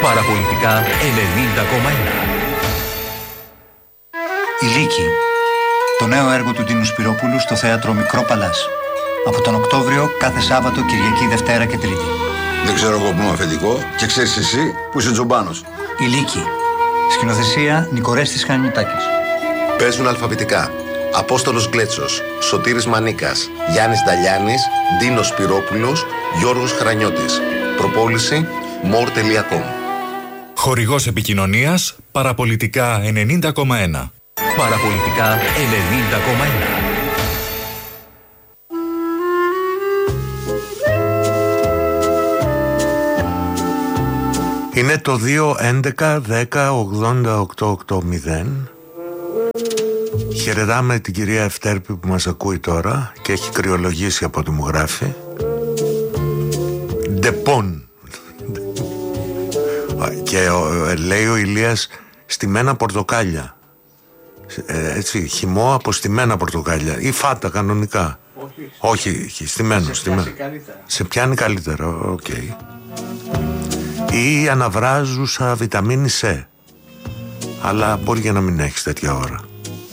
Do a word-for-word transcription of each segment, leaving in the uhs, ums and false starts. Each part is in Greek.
Παραπολιτικά ενενήντα κόμμα ένα. Η Λύκη. Το νέο έργο του Τίνου Σπυρόπουλου στο θέατρο Μικρό Παλάς. Από τον Οκτώβριο κάθε Σάββατο, Κυριακή, Δευτέρα και Τρίτη. Δεν ξέρω εγώ που είμαι αφεντικό και ξέρεις εσύ που είσαι τζομπάνος. Η Λύκη. Σκηνοθεσία Νικορέστης Χανιωτάκης. Παίζουν αλφαβητικά Απόστολος Γκλέτσος, Σωτήρης Μανίκας, Γιάννης Νταλιάνης, Ντίνος Σπυρόπουλος, Γιώργος Χρανιώτης. Προπόληση more τελεία com. Χορηγός επικοινωνίας Παραπολιτικά ενενήντα κόμμα ένα. Παραπολιτικά ενενήντα κόμμα ένα. Είναι το δύο έντεκα δέκα ογδόντα οκτώ ογδόντα. Χαιρετάμε την κυρία Ευτέρπη που μας ακούει τώρα και έχει κρυολογήσει από ό,τι μου γράφει. Ντεπών. Και ο, λέει ο Ηλίας στημένα πορτοκάλια. Ε, έτσι, χυμό από στημένα πορτοκάλια ή φάτα κανονικά. Όχι, Όχι στημένο. Σε, στημένο. σε πιάνει καλύτερα. Οκ. Okay. Ή αναβράζουσα βιταμίνη C. Αλλά μπορεί και να μην έχεις τέτοια ώρα.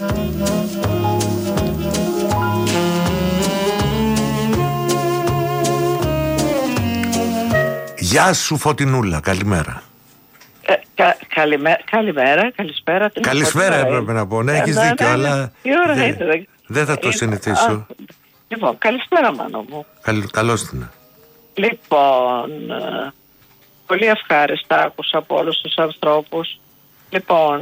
Γεια σου Φωτεινούλα, καλημέρα. Ε, κα, καλημέρα, καλημέρα, καλησπέρα. Καλησπέρα έπρεπε να πω, ναι, έχεις ε, δίκιο, ναι, αλλά τι ώρα δεν, είναι, δεν θα το συνηθίσω. Α, λοιπόν, καλησπέρα Μάνο μου. Καλ, καλώς την. Λοιπόν, πολύ ευχάριστα άκουσα από όλους τους ανθρώπους. Λοιπόν,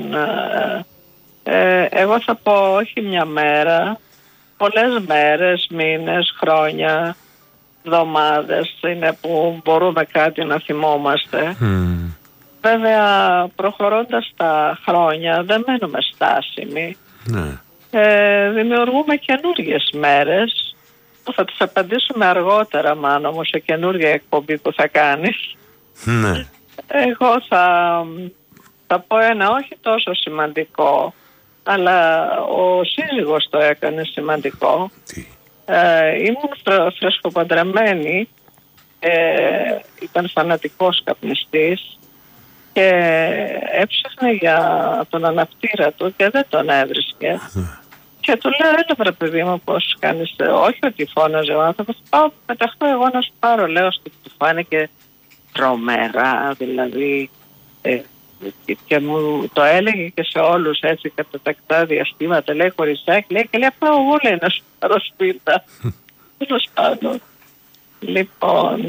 ε, εγώ θα πω όχι μια μέρα, πολλές μέρες, μήνες, χρόνια, εβδομάδες είναι που μπορούμε κάτι να θυμόμαστε. Mm. Βέβαια, προχωρώντας τα χρόνια δεν μένουμε στάσιμοι. Mm. Ε, δημιουργούμε καινούργιες μέρες που θα τις απαντήσουμε αργότερα, Μάνο μου, σε καινούργια εκπομπή που θα κάνεις. Mm. Εγώ θα, θα πω ένα όχι τόσο σημαντικό, αλλά ο σύζυγος το έκανε σημαντικό. Mm. Ε, ήμουν φρεσκοπαντρεμένη, ε, ήταν φανατικός καπνιστής και έψαχνε για τον αναπτήρα του και δεν τον έβρισκε. Mm. Και του λέω, έλα βρε παιδί μου, πώς κάνεις? Όχι ότι φώναζε ο άνθρωπος, πάω, πεταχτώ εγώ να σου πάρω, λέω, στο του φάνηκε τρομερά, δηλαδή, ε, και, και μου το έλεγε και σε όλους έτσι κατά τακτά διαστήματα, λέει χωρισάκι, λέει, και λέει, πάω εγώ, λέει, να σου πάρω σπίτα. Τέλος πάντων. Λοιπόν...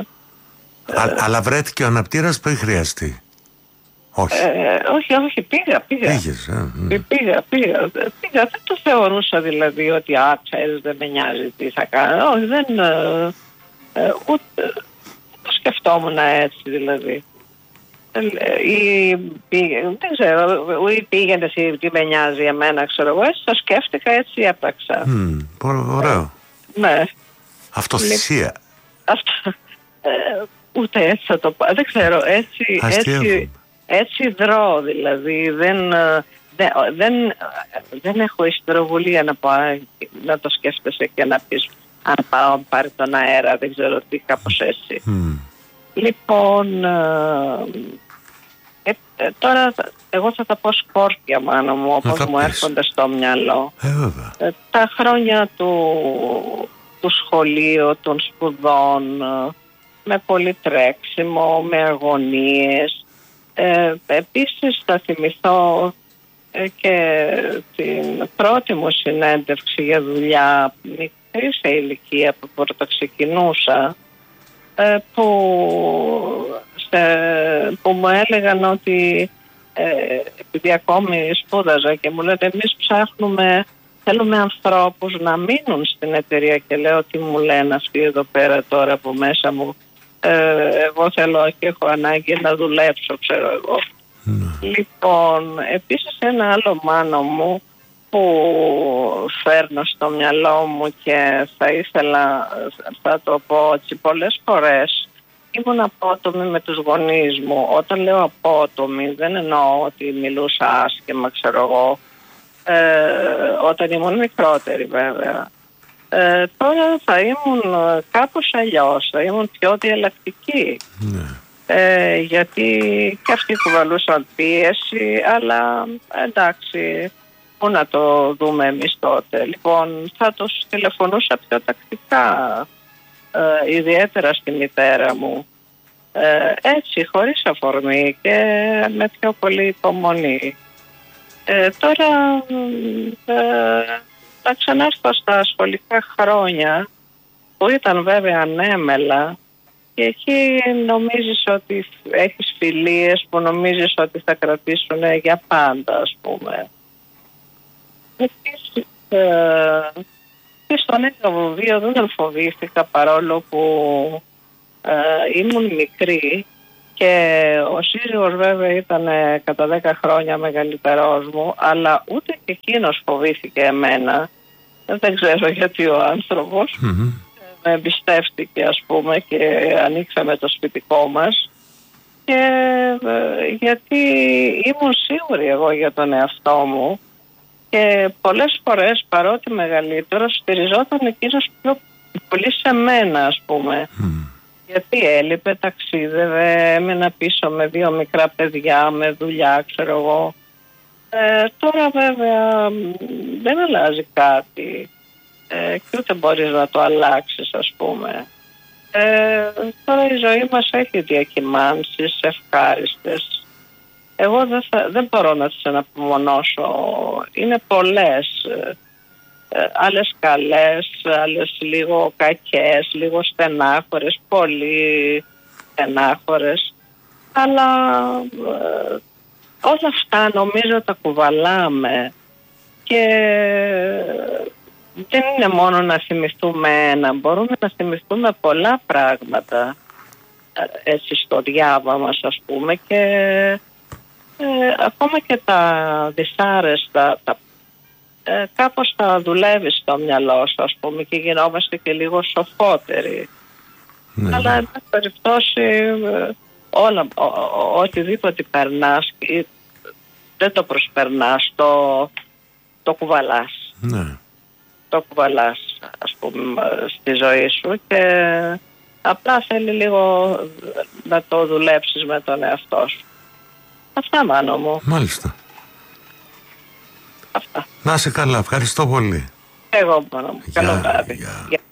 Α, αλλά βρέθηκε ο αναπτήρας που έχει χρειαστεί? Όχι. Ε, όχι, όχι, πήγα, πήγα. Πήγες, ε, ναι. πήγα, πήγα, πήγα. Δεν το θεωρούσα δηλαδή ότι α, ξέρεις, δεν με νοιάζει τι θα κάνω. Όχι, δεν... Ε, ε, ούτε το σκεφτόμουν έτσι δηλαδή. Ή, πήγε, δεν ξέρω, ή πήγαινε ή τι με νοιάζει εμένα, ξέρω εγώ, έτσι το σκέφτηκα, έτσι έπραξα. Mm, ωραίο. Ε, ναι. Αυτοθυσία. Αυτό, ε, ούτε έτσι θα το πω, δεν ξέρω, έτσι, έτσι, έτσι δρώ δηλαδή, δεν, δεν, δεν, δεν έχω ιστεροβουλία να, πάω, να το σκέφτεσαι και να πεις αν πάω πάρει τον αέρα, δεν ξέρω τι, κάπως έτσι. Mm. Λοιπόν, ε, ε, τώρα εγώ θα τα πω σκόρπια, Μάνο μου, όπως μου έρχονται στο μυαλό. Ε, ε, τα χρόνια του, του σχολείου, των σπουδών, με πολύ τρέξιμο, με αγωνίες. Ε, επίσης θα θυμηθώ ε, και την πρώτη μου συνέντευξη για δουλειά, μικρή σε ηλικία που πρωτοξεκινούσα, ε, που, σε, που μου έλεγαν ότι ε, επειδή ακόμη σπούδαζα και μου λένε εμείς ψάχνουμε, θέλουμε ανθρώπους να μείνουν στην εταιρεία, και λέω τι μου λένε αυτοί εδώ πέρα τώρα από μέσα μου. Ε, εγώ θέλω και έχω ανάγκη να δουλέψω, ξέρω εγώ. Mm. Λοιπόν, επίσης ένα άλλο, Μάνο μου, που φέρνω στο μυαλό μου και θα ήθελα, θα το πω έτσι, πολλές φορές ήμουν απότομη με τους γονείς μου. Όταν λέω απότομη δεν εννοώ ότι μιλούσα άσχημα, ξέρω εγώ, ε, όταν ήμουν μικρότερη βέβαια. Ε, τώρα θα ήμουν κάπως αλλιώς, θα ήμουν πιο διαλλακτική. Ναι. ε, γιατί και αυτοί κουβαλούσαν πίεση, αλλά εντάξει, πού να το δούμε εμείς τότε. Λοιπόν, θα τους τηλεφωνούσα πιο τακτικά, ε, ιδιαίτερα στη μητέρα μου, ε, έτσι χωρίς αφορμή και με πιο πολύ υπομονή. Ε, τώρα ε, θα ξανάρθω στα σχολικά χρόνια, που ήταν βέβαια ανέμελα, και εκεί νομίζεις ότι έχεις φιλίες που νομίζεις ότι θα κρατήσουν για πάντα, ας πούμε. Επίσης, ε, και στον έγκο βίο δεν φοβήθηκα, παρόλο που ε, ήμουν μικρή και ο σύζυγος βέβαια ήταν κατά δέκα χρόνια μεγαλύτερός μου, αλλά ούτε και εκείνος φοβήθηκε εμένα. Δεν ξέρω γιατί ο άνθρωπος mm-hmm. με εμπιστεύτηκε, ας πούμε, και ανοίξαμε το σπιτικό μας, και ε, γιατί ήμουν σίγουρη εγώ για τον εαυτό μου, και πολλές φορές, παρότι μεγαλύτερος, στηριζόταν εκείνος πιο πολύ σε μένα, ας πούμε. Mm. Γιατί έλειπε, ταξίδευε, έμενα πίσω με δύο μικρά παιδιά, με δουλειά, ξέρω εγώ. Ε, τώρα βέβαια δεν αλλάζει κάτι, ε, και ούτε μπορείς να το αλλάξεις, ας πούμε. Ε, τώρα η ζωή μας έχει διακυμάνσεις ευχάριστες. Εγώ δεν, θα, δεν μπορώ να τις αναπομονώσω. Είναι πολλές. Ε, άλλες καλές, άλλες λίγο κακές, λίγο στενάχωρες, πολύ στενάχωρες. Αλλά ε, όλα αυτά νομίζω τα κουβαλάμε. Και δεν είναι μόνο να θυμηθούμε ένα. Μπορούμε να θυμηθούμε πολλά πράγματα, έτσι, στο διάβα μας, ας πούμε, και Ε, ακόμα και τα δυσάρεστα, τα, ε, κάπως τα δουλεύεις στο μυαλό σου, ας πούμε, και γινόμαστε και λίγο σοφότεροι. Ναι. Αλλά εν πάση περιπτώσει, ε, όλα, ο, ο, οτιδήποτε περνάς, ε, δεν το προσπερνάς, το, το κουβαλάς. Ναι. Το κουβαλάς, ας πούμε, στη ζωή σου, και απλά θέλει λίγο να το δουλέψεις με τον εαυτό σου. Αυτά, Μάνο μου. Μάλιστα. Αυτά. Να είσαι καλά, ευχαριστώ πολύ. Εγώ, Μάνο μου. Καλό βράδυ. Γεια.